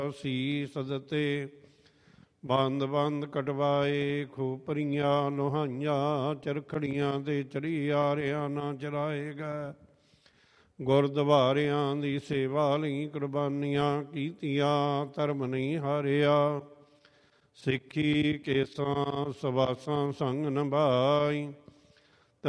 ਸੀਸ ਦਿੱਤੇ। ਬੰਦ ਬੰਦ ਕਟਵਾਏ ਖੋਪਰੀਆਂ ਲੋਹਾਈਆਂ, ਚਰਖੜੀਆਂ ਦੇ ਚਰੀਆਰਿਆਂ ਨਾ ਚਰਾਏ ਗਏ। ਗੁਰਦੁਆਰਿਆਂ ਦੀ ਸੇਵਾ ਲਈ ਕੁਰਬਾਨੀਆਂ ਕੀਤੀਆਂ, ਧਰਮ ਨਹੀਂ ਹਾਰਿਆ। ਸਿੱਖੀ ਕੇਸਾਂ ਸਵਾਸਾਂ ਸੰਗ ਨਿਭਾਈ,